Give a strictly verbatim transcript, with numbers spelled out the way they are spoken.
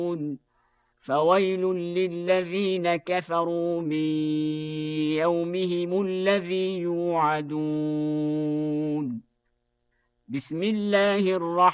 فويل للذين كفروا من يومهم الذي يوعدون. بسم الله الرحمن